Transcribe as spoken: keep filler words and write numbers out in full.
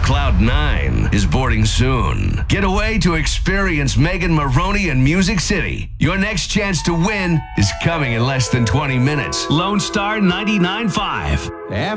Cloud nine is boarding soon. Get away to experience Megan Maroney in Music City. Your next chance to win is coming in less than twenty minutes. Lone Star ninety-nine point five.